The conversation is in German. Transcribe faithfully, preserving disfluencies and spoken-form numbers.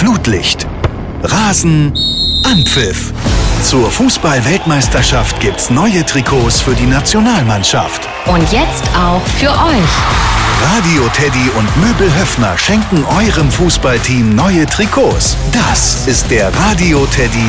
Flutlicht. Rasen, Anpfiff. Zur Fußball-Weltmeisterschaft gibt's neue Trikots für die Nationalmannschaft. Und jetzt auch für euch. Radio Teddy und Möbel Höffner schenken eurem Fußballteam neue Trikots. Das ist der Radio Teddy